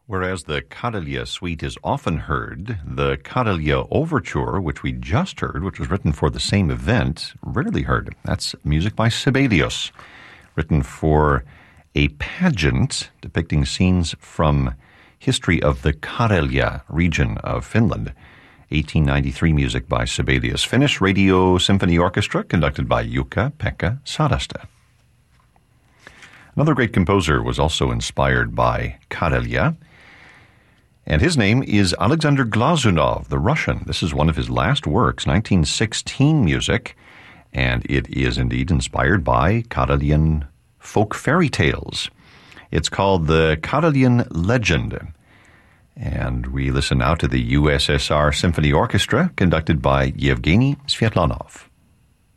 Whereas the Karelia Suite is often heard, the Karelia Overture, which we just heard, which was written for the same event, rarely heard. That's music by Sibelius, written for a pageant depicting scenes from history of the Karelia region of Finland. 1893 music by Sibelius. Finnish Radio Symphony Orchestra, conducted by Jukka-Pekka Saraste. Another great composer was also inspired by Karelia, and his name is Alexander Glazunov, the Russian. This is one of his last works, 1916 music, and it is indeed inspired by Karelian folk fairy tales. It's called the Karelian Legend, and we listen now to the USSR Symphony Orchestra, conducted by Yevgeny Svetlanov.